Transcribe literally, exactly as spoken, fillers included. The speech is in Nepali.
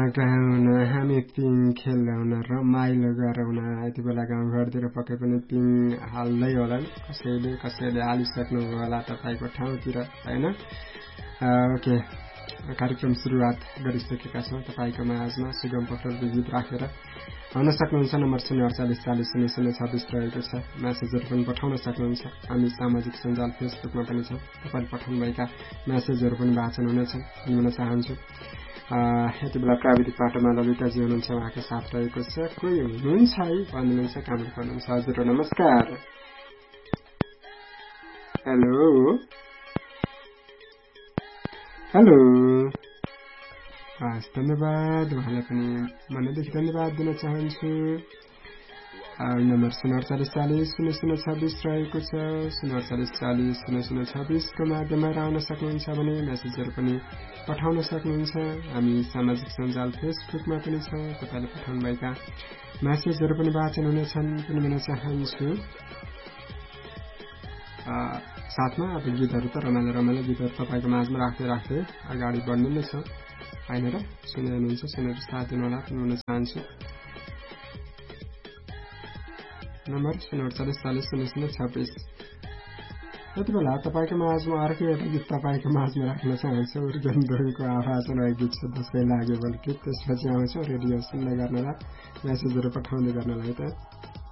कहाँ हुन हामी पिङ खेलाउन रमाइलो गराउन यति बेला गाउँघरतिर पक्कै पनि पिङ हाल्दै होला नि कसैले कसैले हालिसक्नु होला तपाईँको ठाउँतिर होइन। ओके कार्यक्रम सुरुवात गरिसकेका छौँ तपाईँको माझमा सुगम पोखरेलको गीत राखेर आउन सक्नुहुन्छ। नम्बर शून्य अडचालिस चालिस शून्य शून्य छब्बिस रहेको छ। म्यासेजहरू पनि पठाउन सक्नुहुन्छ। हामी सामाजिक सञ्जाल फेसबुकमा पनि छौँ। तपाईँले पठाउनुभएका म्यासेजहरू पनि वाचन हुनेछन् भन्न चाहन्छु। यति बेला प्राविधिक पाटोमा ललिताजी हुनुहुन्छ, उहाँको साथ रहेको छ। कोही हुनुहुन्छ है भन्नुहुन्छ, काम गर्नुहुन्छ। हजुर नमस्कार। हेलो हेलो हस् धन्यवाद। उहाँलाई पनि मनैदेखि धन्यवाद दिन चाहन्छु। नम्बर शून्य अडचालिस चालिस शून्य शून्य छब्बिस रहेको छ। शून्य अडचालिस चालिस शून्य शून्य छब्बिसको माध्यमबाट आउन सक्नुहुन्छ भने म्यासेजहरू पनि पठाउन सक्नुहुन्छ। हामी सामाजिक सञ्जाल फेसबुकमा पनि छौँ। तपाईँले पठाउनुभएका म्यासेजहरू पनि वाचन हुनेछन् पनि भन्न चाहन्छु। साथमा अब गीतहरू त रमाइलो रमाइलो गीतहरू तपाईँको माझमा राख्दै राख्दै अगाडि बढ्नु नै छ होइन र। सुनिरहनुहुन्छ, सुनेर साथ दिनुहोला पनि भन्न चाहन्छु। नम्बर शून्य अडचालिस चालिस शून्य शून्य छब्बिस। यति बेला तपाईँको माझमा अर्को एउटा गीत तपाईँको माझमा राख्न चाहन्छु। उर्गेन्द्रको आवाजमा रहेको गीत छ दसैँ लाग्यो बल्कि। त्यसपछि आउँछौँ रेडियो सुन्दै गर्नलाई, म्यासेजहरू पठाउँदै गर्नलाई त।